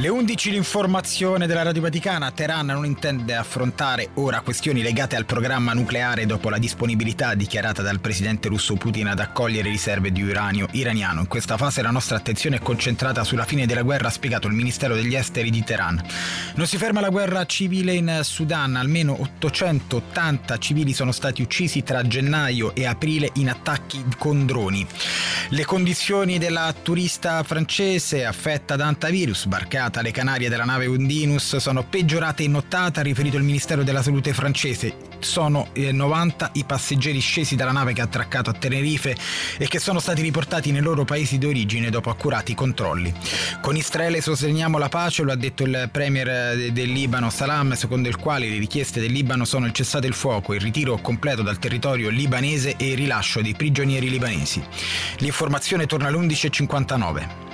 Le 11 l'informazione della Radio Vaticana. Teheran non intende affrontare ora questioni legate al programma nucleare dopo la disponibilità dichiarata dal presidente russo Putin ad accogliere riserve di uranio iraniano. In questa fase la nostra attenzione è concentrata sulla fine della guerra, ha spiegato il Ministero degli Esteri di Teheran. Non si ferma la guerra civile in Sudan, almeno 880 civili sono stati uccisi tra gennaio e aprile in attacchi con droni. Le condizioni della turista francese affetta da hantavirus, barcata alle Canarie della nave Undinus, sono peggiorate in nottata, ha riferito il Ministero della Salute francese. Sono 90 i passeggeri scesi dalla nave che ha attraccato a Tenerife e che sono stati riportati nei loro paesi d'origine dopo accurati controlli. Con Israele sosteniamo la pace, lo ha detto il premier del Libano Salam, secondo il quale le richieste del Libano sono il cessate il fuoco, il ritiro completo dal territorio libanese e il rilascio dei prigionieri libanesi. L'informazione torna alle 11:59.